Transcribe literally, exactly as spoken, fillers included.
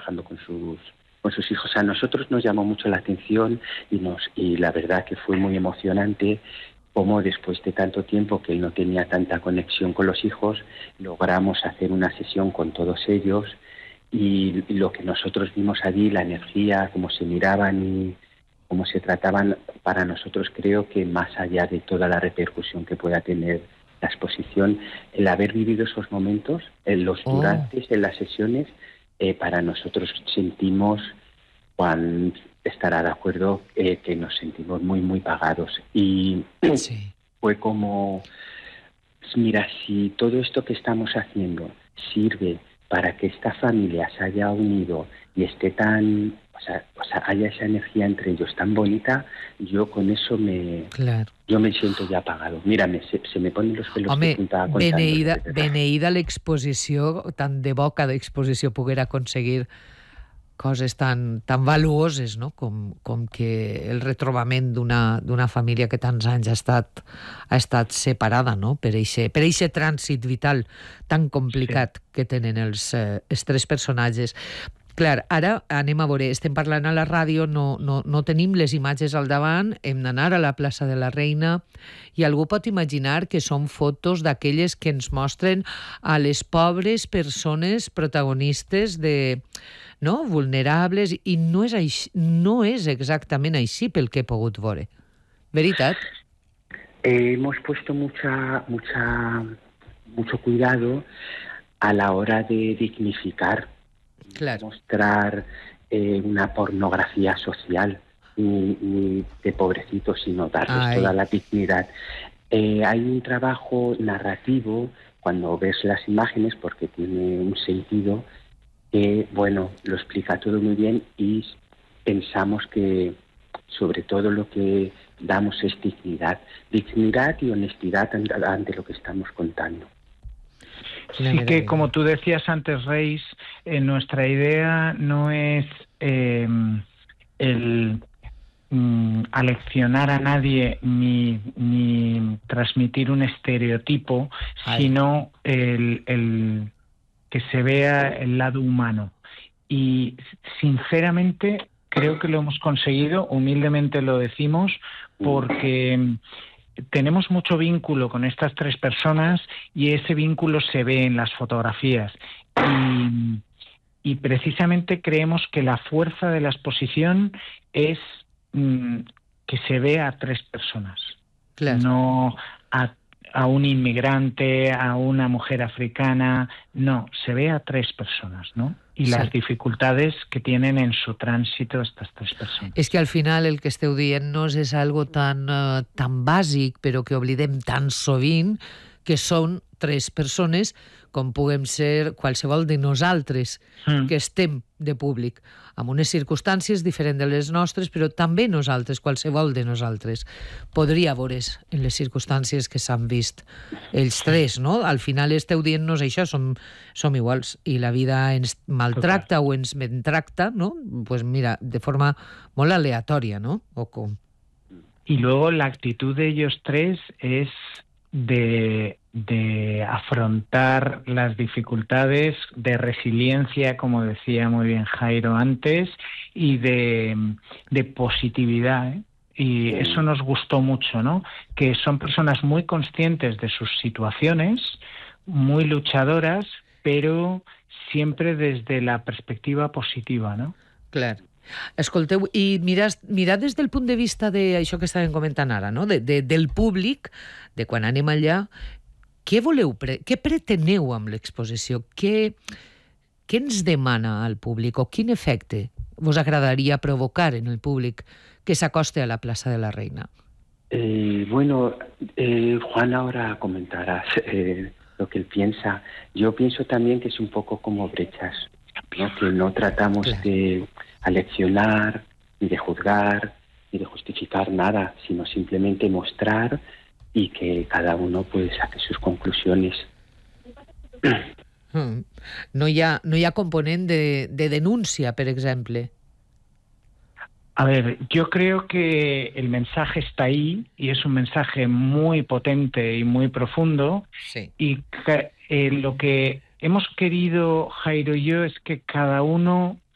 trabajando con sus con sus hijos. A nosotros nos llamó mucho la atención y nos y la verdad que fue muy emocionante cómo después de tanto tiempo que él no tenía tanta conexión con los hijos, logramos hacer una sesión con todos ellos y, y lo que nosotros vimos allí, la energía, cómo se miraban y cómo se trataban, para nosotros creo que más allá de toda la repercusión que pueda tener la exposición, el haber vivido esos momentos, en los Oh. durantes, en las sesiones, eh, para nosotros sentimos, Juan estará de acuerdo, eh, que nos sentimos muy, muy pagados. Y Sí. fue como, mira, si todo esto que estamos haciendo sirve para que esta familia se haya unido y esté tan, o sea, o sea, haya esa energía entre ellos tan bonita, yo con eso me, Clar. yo me siento ja pagado. Mírame, se, se me ponen los pelos Home, de punta contando. beneïda, beneïda l'exposició, tant de bo cada exposició poguera aconseguir coses tan, tan valuoses, no? com, com que el retrobament d'una d'una família que tants anys ha estat, ha estat separada, no? per eixe, per eixe trànsit vital tan complicat sí. que tenen els, eh, els tres personatges. Clar, ara anem a veure, estem parlant a la ràdio, no, no, no tenim les imatges al davant, hem d'anar a la plaça de la Reina i algú pot imaginar que són fotos d'aquelles que ens mostren a les pobres persones protagonistes de, no? vulnerables, i no és, així, no és exactament així pel que he pogut veure. Veritat? Eh, hemos puesto mucha, mucha, mucho cuidado a la hora de dignificar, claro. mostrar eh, una pornografía social, ni, ni de pobrecitos, sino darles Ay. toda la dignidad. Eh, hay un trabajo narrativo cuando ves las imágenes, porque tiene un sentido que, bueno, lo explica todo muy bien y pensamos que sobre todo lo que damos es dignidad, dignidad y honestidad ante, ante lo que estamos contando. Sí que, como tú decías antes, Reis, eh, nuestra idea no es eh, el mm, aleccionar a nadie ni, ni transmitir un estereotipo, Ay. sino el, el que se vea el lado humano. Y, sinceramente, creo que lo hemos conseguido, humildemente lo decimos, porque tenemos mucho vínculo con estas tres personas y ese vínculo se ve en las fotografías. Y, y precisamente creemos que la fuerza de la exposición es mmm, que se ve a tres personas, claro. no a, a un inmigrante, a una mujer africana, no, se ve a tres personas, ¿no? Y sí. las dificultades que tienen en su tránsito estas tres persones. És que al final el que esteu dient-nos és algo tan, uh, tan bàsic, però que oblidem tan sovint, que són tres persones com puguem ser qualsevol de nosaltres mm. que estem de públic, amb unes circumstàncies diferents de les nostres, però també nosaltres, qualsevol de nosaltres, podria veure's en les circumstàncies que s'han vist els tres, no? Al final esteu dient-nos això, som, som iguals, i la vida ens maltracta o ens mentracta, no? Pues mira, de forma molt aleatòria, ¿no? O com... Y luego la actitud de ellos tres es de, de afrontar las dificultades, de resiliencia, como decía muy bien Jairo antes, y de, de positividad, ¿eh? Y eso nos gustó mucho, ¿no? Que son personas muy conscientes de sus situaciones, muy luchadoras, pero siempre desde la perspectiva positiva, ¿no? Claro. Escolteu, i mirar, mirar des del punt de vista d'això que estàvem comentant ara, no? de, de, del públic, de quan anem allà, què voleu, pre què preteneu amb l'exposició? Què, què ens demana al públic o quin efecte vos agradaria provocar en el públic que s'acoste a la plaça de la Reina? Eh, bueno, eh, Juan ahora comentarás eh, lo que él piensa. Yo pienso también que es un poco como brechas, ¿no? Que no tratamos claro. de aleccionar, ni de juzgar, ni de justificar nada, sino simplemente mostrar y que cada uno pues saque sus conclusiones. No hi ha, no hi ha component de, de denúncia, per exemple. A ver, yo creo que el mensaje está ahí y es un mensaje muy potente y muy profundo. Sí. Y que, eh, lo que hemos querido, Jairo y yo, es que cada uno